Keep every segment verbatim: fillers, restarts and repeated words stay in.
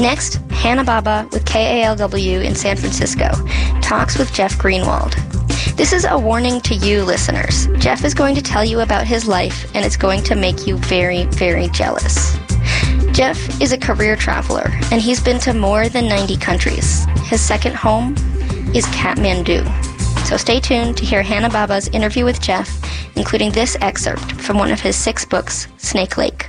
Next, Hannah Baba with K A L W in San Francisco talks with Jeff Greenwald. This is a warning to you, listeners. Jeff is going to tell you about his life, and it's going to make you very, very jealous. Jeff is a career traveler, and he's been to more than ninety countries. His second home is Kathmandu. So stay tuned to hear Hannah Baba's interview with Jeff, including this excerpt from one of his six books, Snake Lake.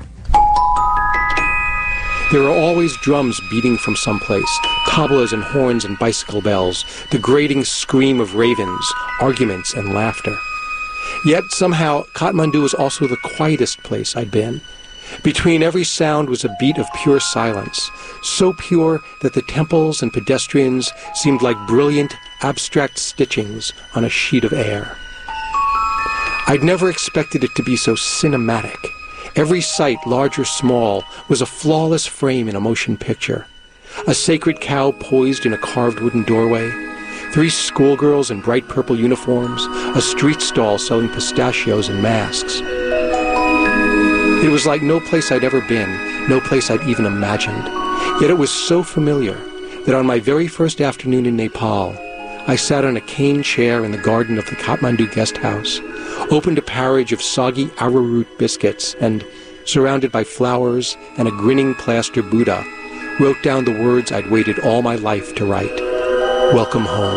There are always drums beating from someplace, tablas and horns and bicycle bells, the grating scream of ravens, arguments and laughter. Yet somehow Kathmandu was also the quietest place I'd been. Between every sound was a beat of pure silence, so pure that the temples and pedestrians seemed like brilliant, abstract stitchings on a sheet of air. I'd never expected it to be so cinematic. Every sight, large or small, was a flawless frame in a motion picture. A sacred cow poised in a carved wooden doorway, three schoolgirls in bright purple uniforms, a street stall selling pistachios and masks. It was like no place I'd ever been, no place I'd even imagined. Yet it was so familiar that on my very first afternoon in Nepal, I sat on a cane chair in the garden of the Kathmandu guest house, opened a parage of soggy arrowroot biscuits, and, surrounded by flowers and a grinning plaster Buddha, wrote down the words I'd waited all my life to write. Welcome home.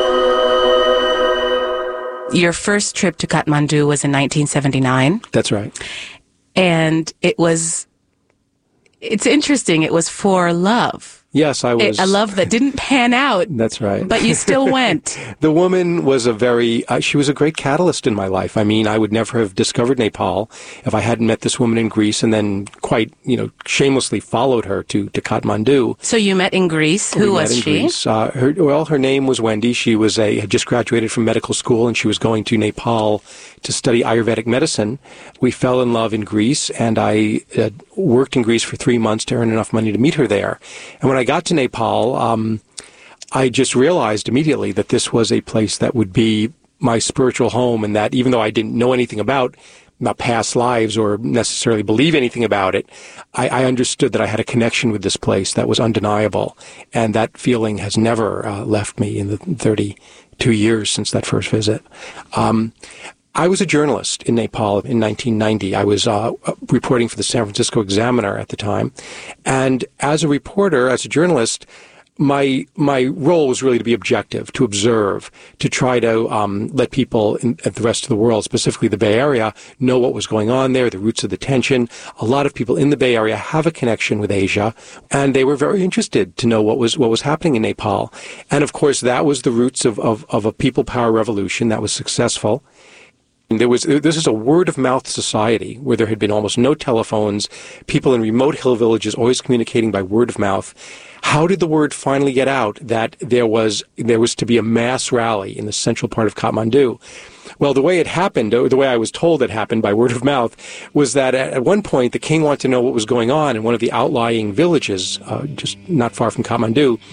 Your first trip to Kathmandu was in nineteen seventy-nine. That's right. And it was, it's interesting, it was for love. Yes, I was. A love that didn't pan out. That's right. But you still went. The woman was a very, uh, she was a great catalyst in my life. I mean, I would never have discovered Nepal if I hadn't met this woman in Greece and then quite, you know, shamelessly followed her to, to Kathmandu. So you met in Greece. Who we was met in she? Greece. Uh, her, well, her name was Wendy. She was a, had just graduated from medical school and she was going to Nepal to study Ayurvedic medicine. We fell in love in Greece and I uh, worked in Greece for three months to earn enough money to meet her there. And when I got to Nepal, um, I just realized immediately that this was a place that would be my spiritual home and that even though I didn't know anything about, about past lives or necessarily believe anything about it, I, I understood that I had a connection with this place that was undeniable. And that feeling has never uh, left me in the thirty-two years since that first visit. Um, I was a journalist in Nepal in nineteen ninety. I was uh, reporting for the San Francisco Examiner at the time. And as a reporter, as a journalist, my my role was really to be objective, to observe, to try to um, let people in at the rest of the world, specifically the Bay Area, know what was going on there, the roots of the tension. A lot of people in the Bay Area have a connection with Asia, and they were very interested to know what was what was happening in Nepal. And of course, that was the roots of, of, of a people power revolution that was successful. There was, this is a word-of-mouth society where there had been almost no telephones, people in remote hill villages always communicating by word of mouth. How did the word finally get out that there was there was to be a mass rally in the central part of Kathmandu? Well, the way it happened, or the way I was told it happened by word of mouth, was that at one point the king wanted to know what was going on in one of the outlying villages, uh, just not far from Kathmandu.